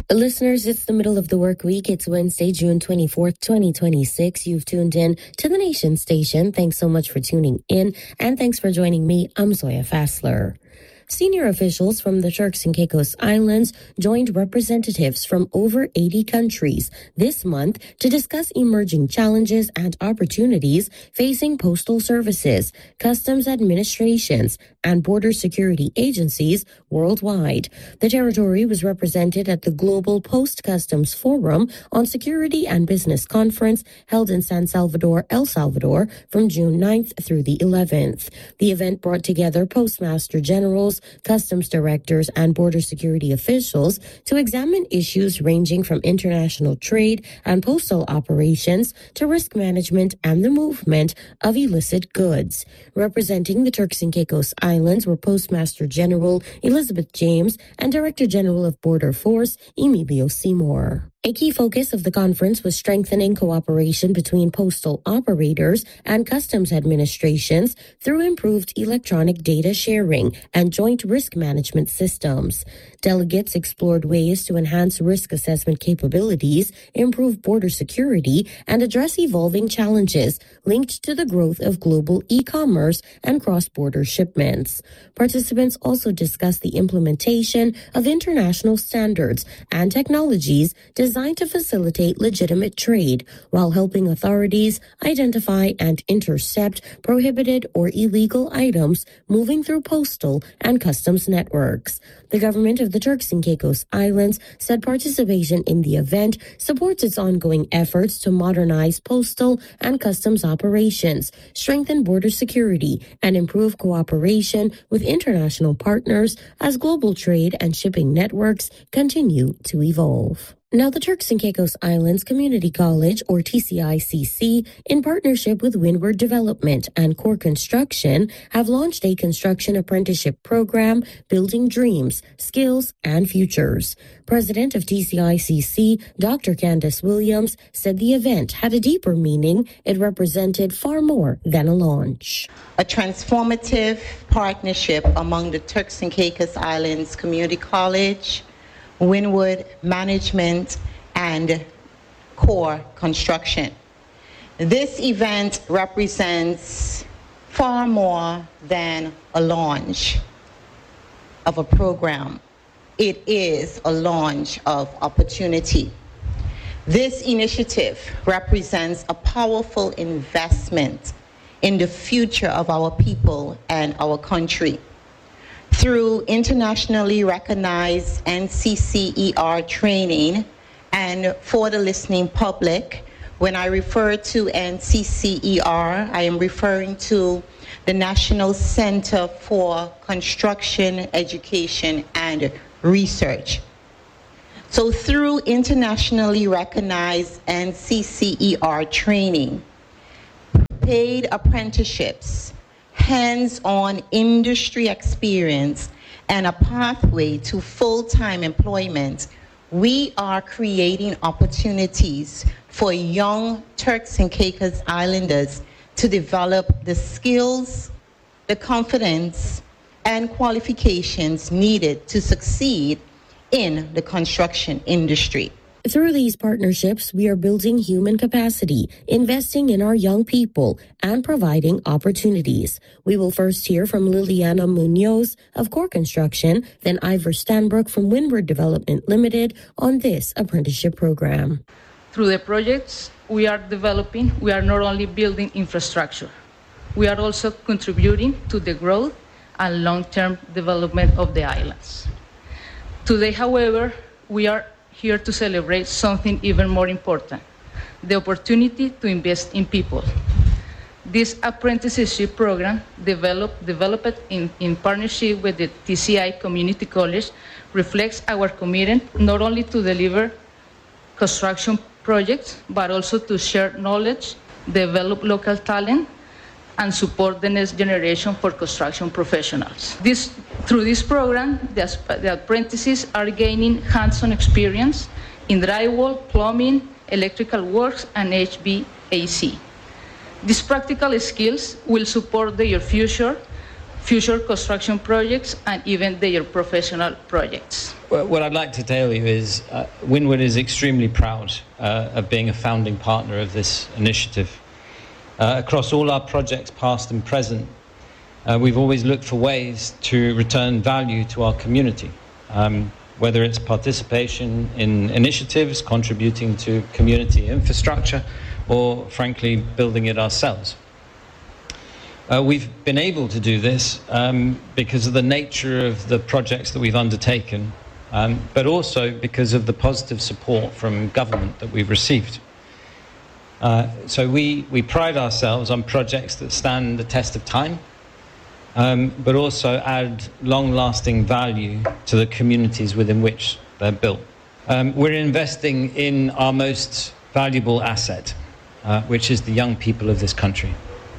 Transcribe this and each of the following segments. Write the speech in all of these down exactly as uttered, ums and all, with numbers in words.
Listeners, it's the middle of the work week. It's Wednesday, June twenty-fourth, twenty twenty-six. You've tuned in to the Nation Station. Thanks so much for tuning in, and thanks for joining me. I'm Zoya Fassler. Senior officials from the Turks and Caicos Islands joined representatives from over eighty countries this month to discuss emerging challenges and opportunities facing postal services, customs administrations, and border security agencies worldwide. The territory was represented at the Global Post Customs Forum on Security and Business Conference held in San Salvador, El Salvador from June ninth through the eleventh. The event brought together postmaster generals, customs directors, and border security officials to examine issues ranging from international trade and postal operations to risk management and the movement of illicit goods. Representing the Turks and Caicos Islands were Postmaster General Elizabeth James and Director General of Border Force Emilio Seymour. A key focus of the conference was strengthening cooperation between postal operators and customs administrations through improved electronic data sharing and joint risk management systems. Delegates explored ways to enhance risk assessment capabilities, improve border security, and address evolving challenges linked to the growth of global e-commerce and cross-border shipments. Participants also discussed the implementation of international standards and technologies designed to facilitate legitimate trade while helping authorities identify and intercept prohibited or illegal items moving through postal and customs networks. The government of the Turks and Caicos Islands said participation in the event supports its ongoing efforts to modernize postal and customs operations, strengthen border security, and improve cooperation with international partners as global trade and shipping networks continue to evolve. Now, the Turks and Caicos Islands Community College, or T C I C C, in partnership with Windward Development and Core Construction, have launched a construction apprenticeship program, Building Dreams, Skills, and Futures. President of T C I C C, Doctor Candace Williams, said the event had a deeper meaning. It represented far more than a launch. A transformative partnership among the Turks and Caicos Islands Community College, Windward Management, and Core Construction. This event represents far more than a launch of a program. It is a launch of opportunity. This initiative represents a powerful investment in the future of our people and our country. Through internationally recognized N C C E R training, and for the listening public, when I refer to N C C E R, I am referring to the National Center for Construction, Education, and Research. So through internationally recognized N C C E R training, paid apprenticeships, hands-on industry experience, and a pathway to full-time employment, we are creating opportunities for young Turks and Caicos Islanders to develop the skills, the confidence, and qualifications needed to succeed in the construction industry. Through these partnerships, we are building human capacity, investing in our young people, and providing opportunities. We will first hear from Liliana Munoz of Core Construction, then Ivor Stanbrook from Windward Development Limited on this apprenticeship program. Through the projects we are developing, we are not only building infrastructure, we are also contributing to the growth and long-term development of the islands. Today, however, we are here to celebrate something even more important, the opportunity to invest in people. This apprenticeship program, developed, developed in, in partnership with the T C I Community College, reflects our commitment not only to deliver construction projects, but also to share knowledge, develop local talent, and support the next generation for construction professionals. This, through this program, the, the apprentices are gaining hands-on experience in drywall, plumbing, electrical works, and H V A C. These practical skills will support their future future construction projects, and even their professional projects. Well, what I'd like to tell you is uh, Wynwood is extremely proud uh, of being a founding partner of this initiative. Uh, across all our projects, past and present, uh, we've always looked for ways to return value to our community, um, whether it's participation in initiatives, contributing to community infrastructure, or frankly, building it ourselves. Uh, we've been able to do this um, because of the nature of the projects that we've undertaken, um, but also because of the positive support from government that we've received. Uh, so we, we pride ourselves on projects that stand the test of time, um, but also add long-lasting value to the communities within which they're built. Um, we're investing in our most valuable asset, uh, which is the young people of this country.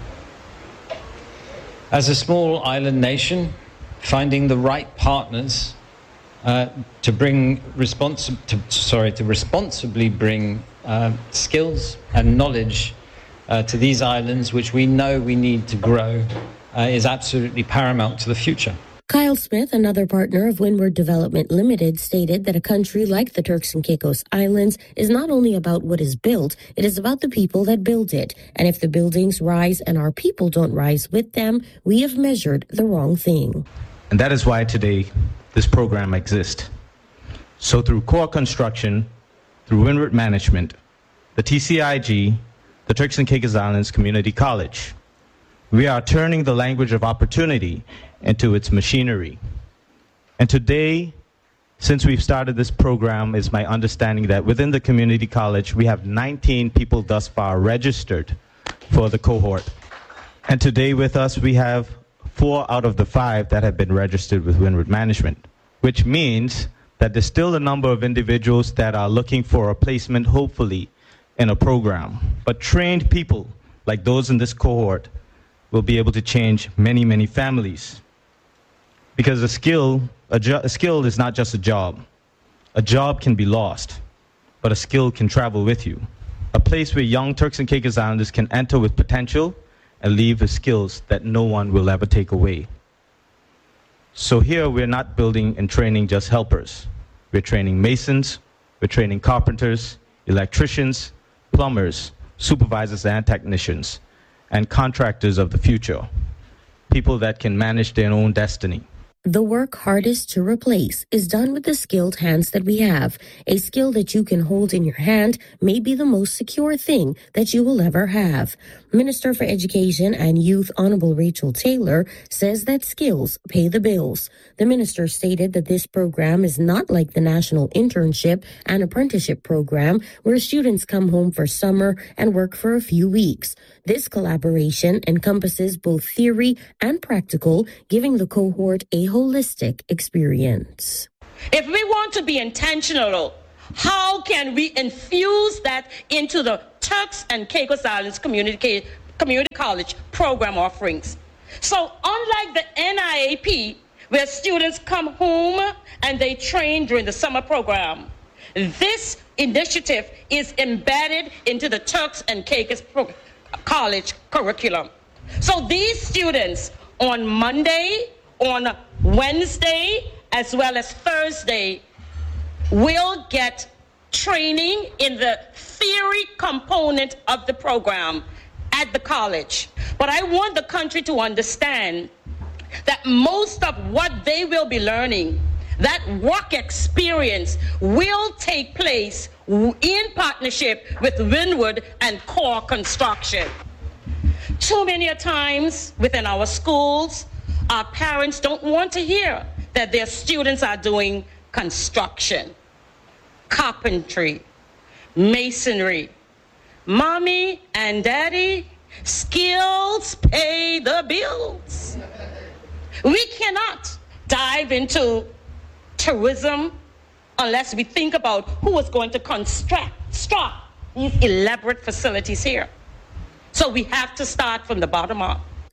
As a small island nation, finding the right partners uh, to bring responsi- to, sorry, to responsibly bring uh, skills and knowledge uh, to these islands, which we know we need to grow, uh, is absolutely paramount to the future. Kyle Smith, another partner of Wynwood Development Limited, stated that a country like the Turks and Caicos Islands is not only about what is built, it is about the people that build it. And if the buildings rise and our people don't rise with them, we have measured the wrong thing. And that is why today this program exists. So through core construction, through Wynwood Management, the T C I G, the Turks and Caicos Islands Community College, we are turning the language of opportunity into its machinery. And today, since we've started this program, it's my understanding that within the community college, we have nineteen people thus far registered for the cohort. And today with us, we have four out of the five that have been registered with Wynwood Management, which means that there's still a number of individuals that are looking for a placement, hopefully, in a program. But trained people, like those in this cohort, will be able to change many, many families. Because a skill, a, jo- a skill is not just a job. A job can be lost, but a skill can travel with you. A place where young Turks and Caicos Islanders can enter with potential and leave with skills that no one will ever take away. So here we're not building and training just helpers. We're training masons, we're training carpenters, electricians, plumbers, supervisors and technicians, and contractors of the future, people that can manage their own destiny. The work hardest to replace is done with the skilled hands that we have. A skill that you can hold in your hand may be the most secure thing that you will ever have. Minister for Education and Youth Honorable Rachel Taylor says that skills pay the bills. The minister stated that this program is not like the National Internship and Apprenticeship Program, where students come home for summer and work for a few weeks. This collaboration encompasses both theory and practical, giving the cohort a holistic experience. If we want to be intentional, how can we infuse that into the Turks and Caicos Islands Community, Community College program offerings? So unlike the N I A P, where students come home and they train during the summer program, this initiative is embedded into the Turks and Caicos pro- College curriculum. So these students on Monday, on Wednesday, as well as Thursday, will get training in the theory component of the program at the college. But I want the country to understand that most of what they will be learning, that work experience, will take place in partnership with Wynwood and Core Construction. Too many times within our schools, our parents don't want to hear that their students are doing construction, carpentry, masonry. Mommy and daddy, skills pay the bills. We cannot dive into tourism unless we think about who is going to construct, construct these elaborate facilities here. So we have to start from the bottom up.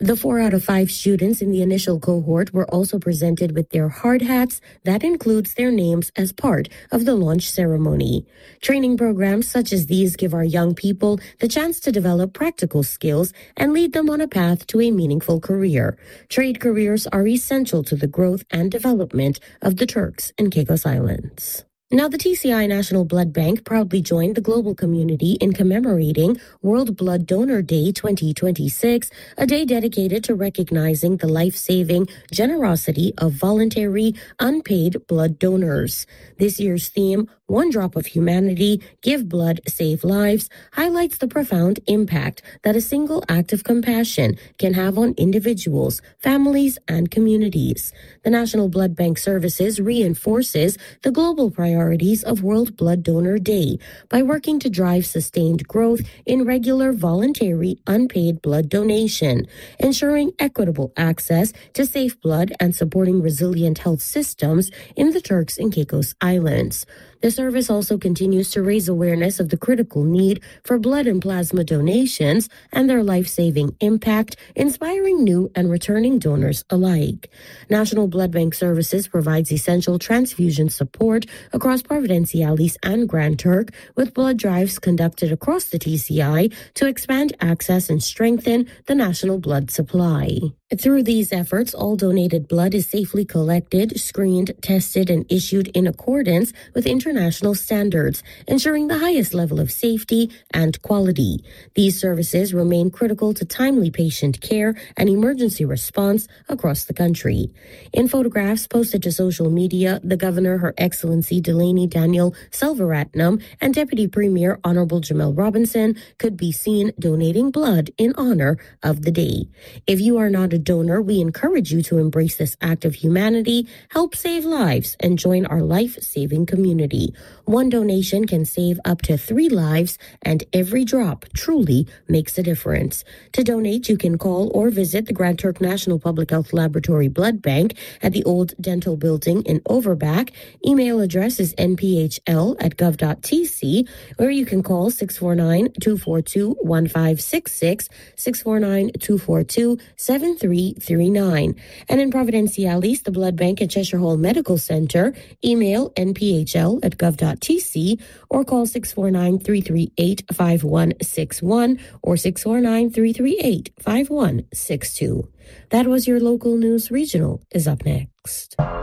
The four out of five students in the initial cohort were also presented with their hard hats that includes their names as part of the launch ceremony. Training programs such as these give our young people the chance to develop practical skills and lead them on a path to a meaningful career. Trade careers are essential to the growth and development of the Turks and Caicos Islands. Now, the T C I National Blood Bank proudly joined the global community in commemorating World Blood Donor Day twenty twenty-six, a day dedicated to recognizing the life-saving generosity of voluntary, unpaid blood donors. This year's theme, One Drop of Humanity, Give Blood, Save Lives, highlights the profound impact that a single act of compassion can have on individuals, families, and communities. The National Blood Bank Services reinforces the global priorities of World Blood Donor Day by working to drive sustained growth in regular, voluntary, unpaid blood donation, ensuring equitable access to safe blood and supporting resilient health systems in the Turks and Caicos Islands. The service also continues to raise awareness of the critical need for blood and plasma donations and their life-saving impact, inspiring new and returning donors alike. National Blood Bank Services provides essential transfusion support across Providenciales and Grand Turk, with blood drives conducted across the T C I to expand access and strengthen the national blood supply. Through these efforts, all donated blood is safely collected, screened, tested, and issued in accordance with international standards, ensuring the highest level of safety and quality. These services remain critical to timely patient care and emergency response across the country. In photographs posted to social media, the Governor, Her Excellency Delaney Daniel Selvaratnam, and Deputy Premier Honorable Jamel Robinson could be seen donating blood in honor of the day. If you are not a donor, we encourage you to embrace this act of humanity, help save lives, and join our life-saving community. One donation can save up to three lives, and every drop truly makes a difference. To donate, you can call or visit the Grand Turk National Public Health Laboratory Blood Bank at the Old Dental Building in Overback. Email address is n p h l at gov dot t c, or you can call six four nine, two four two, one five six six, six four nine, two four two, seven three three nine. And in Providenciales, the Blood Bank at Cheshire Hall Medical Center, email n p h l at gov dot t c or call six four nine, three three eight, five one six one or six four nine, three three eight, five one six two. That was your local news. Regional is up next.